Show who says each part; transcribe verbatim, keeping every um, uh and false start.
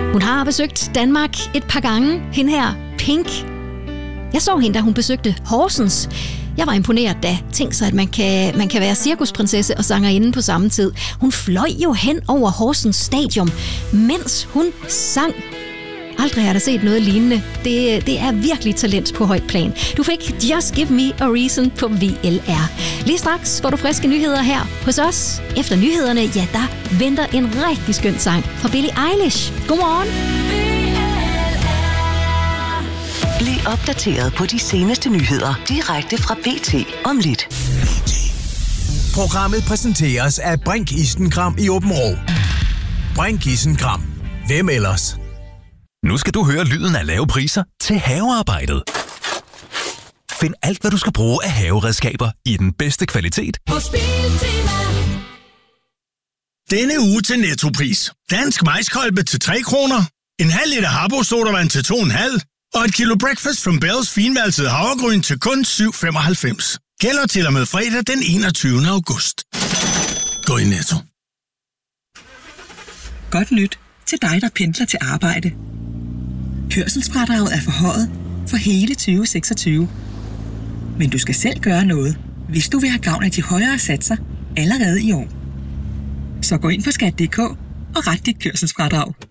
Speaker 1: Hun har besøgt Danmark et par gange. Hende her, Pink. Jeg så hende, da hun besøgte Horsens. Jeg var imponeret da. Tænk sig, at man kan, man kan være cirkusprinsesse og sangerinde på samme tid. Hun fløj jo hen over Horsens Stadion, mens hun sang. Aldrig har der set noget lignende. Det, det er virkelig talent på højt plan. Du fik Just Give Me a Reason på V L R. Lige straks får du friske nyheder her hos os. Efter nyhederne, ja, der venter en rigtig skøn sang fra Billie Eilish. Godmorgen.
Speaker 2: Bliv opdateret på de seneste nyheder direkte fra B T om lidt.
Speaker 3: Programmet præsenteres af Brink Isenkram i Åben Rå. Brink Isenkram. Hvem ellers?
Speaker 4: Nu skal du høre lyden af lave priser til havearbejdet. Find alt, hvad du skal bruge af haveredskaber i den bedste kvalitet.
Speaker 5: Denne uge til Nettopris. Dansk majskolbe til tre kroner. En halv liter Habbo sodavand til to komma fem. Og et kilo Breakfast from Bells finvalset havregryn til kun syv femoghalvfems. Gælder til og med fredag den enogtyvende august. Gå i Netto.
Speaker 6: Godt nyt til dig, der pendler til arbejde. Kørselsfradraget er forhøjet for hele tyve seksogtyve. Men du skal selv gøre noget, hvis du vil have gavn af de højere satser allerede i år. Så gå ind på skat punktum d k og ret dit kørselsfradrag.